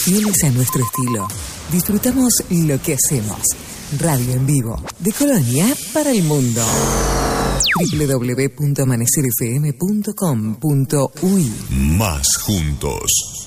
Fieles a nuestro estilo, disfrutamos lo que hacemos. Radio en vivo, de Colonia para el mundo. www.amanecerfm.com.uy. Más juntos.